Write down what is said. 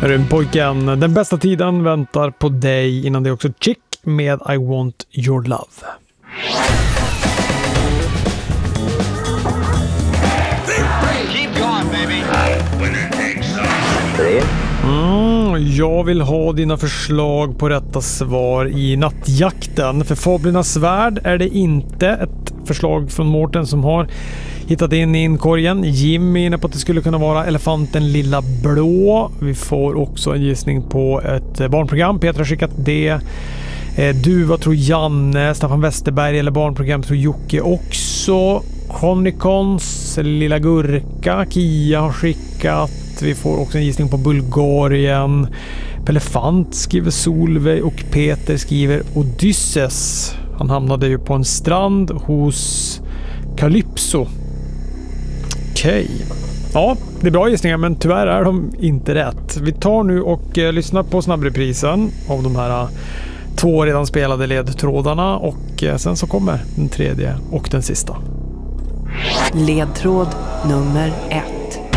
Rymdpojken, den bästa tiden väntar på dig. Innan det är också Chick med I Want Your Love. Jag vill ha dina förslag på rätta svar i nattjakten. För Fablernas värld är det inte ett förslag från Mårten som har hittat in i inkorgen. Jimmy är inne på att det skulle kunna vara Elefanten Lilla Blå. Vi får också en gissning på ett barnprogram. Petra har skickat det. Du, vad tror Janne? Staffan Westerberg eller barnprogram tror Jocke också. Connicons Lilla Gurka. Kia har skickat. Vi får också en gissning på Bulgarien. Pelefant skriver Solveig och Peter skriver Odysseus. Han hamnade ju på en strand hos Calypso. Okej. Ja, det är bra gissningar men tyvärr är de inte rätt. Vi tar nu och lyssnar på snabbreprisen av de här 2 redan spelade ledtrådarna och sen så kommer den tredje och den sista. Ledtråd nummer 1.